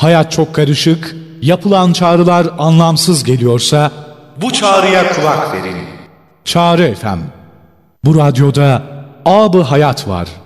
Hayat çok karışık, yapılan çağrılar anlamsız geliyorsa bu çağrıya kulak verin. Çağrı FM. Bu radyoda Ab-ı Hayat var.